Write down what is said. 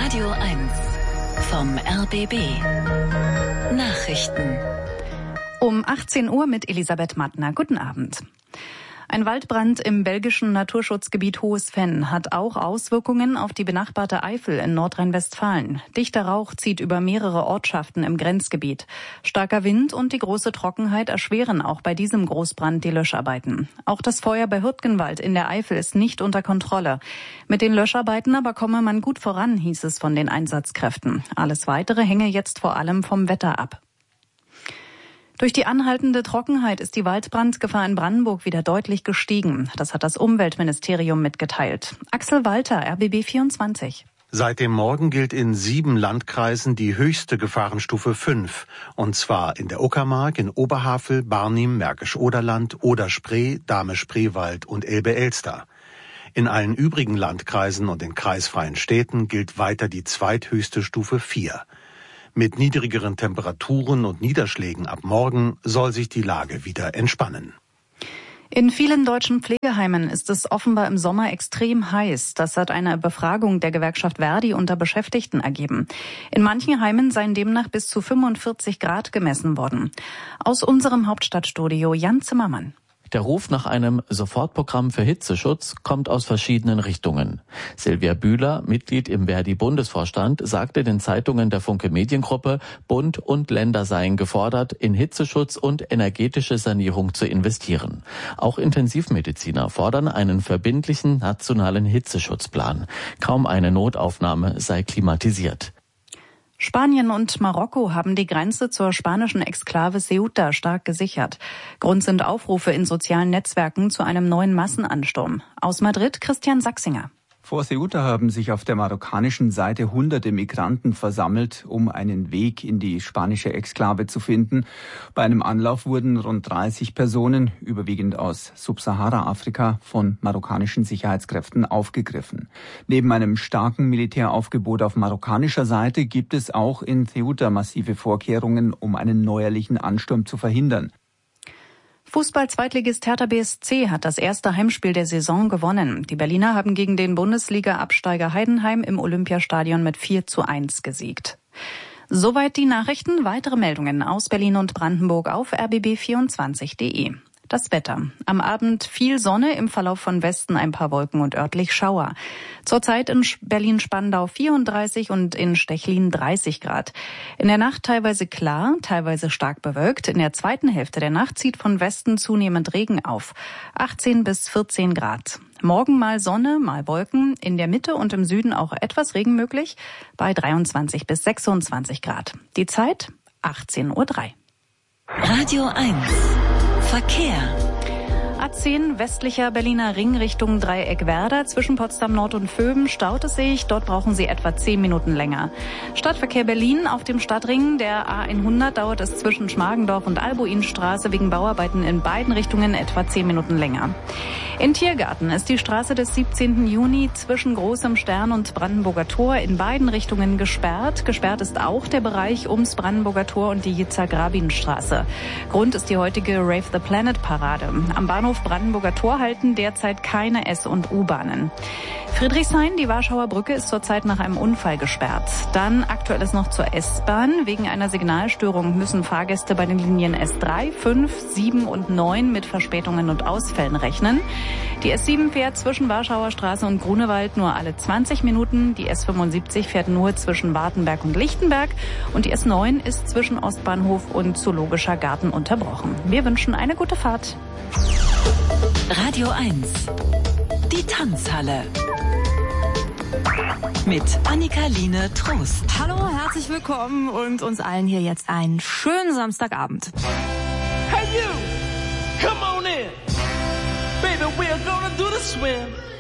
Radio 1 vom RBB. Nachrichten. Um 18 Uhr mit Elisabeth Mattner. Guten Abend. Ein Waldbrand im belgischen Naturschutzgebiet Hohes Venn hat auch Auswirkungen auf die benachbarte Eifel in Nordrhein-Westfalen. Dichter Rauch zieht über mehrere Ortschaften im Grenzgebiet. Starker Wind und die große Trockenheit erschweren auch bei diesem Großbrand die Löscharbeiten. Auch das Feuer bei Hürtgenwald in der Eifel ist nicht unter Kontrolle. Mit den Löscharbeiten aber komme man gut voran, hieß es von den Einsatzkräften. Alles Weitere hänge jetzt vor allem vom Wetter ab. Durch die anhaltende Trockenheit ist die Waldbrandgefahr in Brandenburg wieder deutlich gestiegen. Das hat das Umweltministerium mitgeteilt. Axel Walter, RBB 24. Seit dem Morgen gilt in 7 Landkreisen die höchste Gefahrenstufe 5. Und zwar in der Uckermark, in Oberhavel, Barnim, Märkisch-Oderland, Oder-Spree, Dahme-Spreewald und Elbe-Elster. In allen übrigen Landkreisen und in kreisfreien Städten gilt weiter die zweithöchste Stufe 4. Mit niedrigeren Temperaturen und Niederschlägen ab morgen soll sich die Lage wieder entspannen. In vielen deutschen Pflegeheimen ist es offenbar im Sommer extrem heiß. Das hat eine Befragung der Gewerkschaft Verdi unter Beschäftigten ergeben. In manchen Heimen seien demnach bis zu 45 Grad gemessen worden. Aus unserem Hauptstadtstudio Jan Zimmermann. Der Ruf nach einem Sofortprogramm für Hitzeschutz kommt aus verschiedenen Richtungen. Silvia Bühler, Mitglied im Verdi-Bundesvorstand, sagte den Zeitungen der Funke Mediengruppe, Bund und Länder seien gefordert, in Hitzeschutz und energetische Sanierung zu investieren. Auch Intensivmediziner fordern einen verbindlichen nationalen Hitzeschutzplan. Kaum eine Notaufnahme sei klimatisiert. Spanien und Marokko haben die Grenze zur spanischen Exklave Ceuta stark gesichert. Grund sind Aufrufe in sozialen Netzwerken zu einem neuen Massenansturm. Aus Madrid Christian Sachsinger. Vor Ceuta haben sich auf der marokkanischen Seite Hunderte Migranten versammelt, um einen Weg in die spanische Exklave zu finden. Bei einem Anlauf wurden rund 30 Personen, überwiegend aus Subsahara-Afrika, von marokkanischen Sicherheitskräften aufgegriffen. Neben einem starken Militäraufgebot auf marokkanischer Seite gibt es auch in Ceuta massive Vorkehrungen, um einen neuerlichen Ansturm zu verhindern. Fußball-Zweitligist Hertha BSC hat das erste Heimspiel der Saison gewonnen. Die Berliner haben gegen den Bundesliga-Absteiger Heidenheim im Olympiastadion mit 4:1 gesiegt. Soweit die Nachrichten. Weitere Meldungen aus Berlin und Brandenburg auf rbb24.de. Das Wetter. Am Abend viel Sonne, im Verlauf von Westen ein paar Wolken und örtlich Schauer. Zurzeit in Berlin-Spandau 34 und in Stechlin 30 Grad. In der Nacht teilweise klar, teilweise stark bewölkt. In der zweiten Hälfte der Nacht zieht von Westen zunehmend Regen auf. 18 bis 14 Grad. Morgen mal Sonne, mal Wolken. In der Mitte und im Süden auch etwas Regen möglich. Bei 23 bis 26 Grad. Die Zeit 18:03 Uhr. Radio 1 Verkehr. A10 westlicher Berliner Ring Richtung Dreieck Werder. Zwischen Potsdam Nord und Vöben staut es sich. Dort brauchen Sie etwa 10 Minuten länger. Stadtverkehr Berlin auf dem Stadtring der A100 dauert es zwischen Schmargendorf und Albuinstraße wegen Bauarbeiten in beiden Richtungen etwa 10 Minuten länger. In Tiergarten ist die Straße des 17. Juni zwischen Großem Stern und Brandenburger Tor in beiden Richtungen gesperrt. Gesperrt ist auch der Bereich ums Brandenburger Tor und die Yitzhak-Rabin-Straße. Grund ist die heutige Rave the Planet Parade. Am Bahnhof Brandenburger Tor halten derzeit keine S- und U-Bahnen. Friedrichshain, die Warschauer Brücke, ist zurzeit nach einem Unfall gesperrt. Dann aktuelles noch zur S-Bahn. Wegen einer Signalstörung müssen Fahrgäste bei den Linien S3, 5, 7 und 9 mit Verspätungen und Ausfällen rechnen. Die S7 fährt zwischen Warschauer Straße und Grunewald nur alle 20 Minuten. Die S75 fährt nur zwischen Wartenberg und Lichtenberg. Und die S9 ist zwischen Ostbahnhof und Zoologischer Garten unterbrochen. Wir wünschen eine gute Fahrt. Radio 1 Die Tanzhalle mit Annika-Line Trost. Hallo, herzlich willkommen und uns allen hier jetzt einen schönen Samstagabend. Hey you, come on in. Baby, we're gonna do the swim.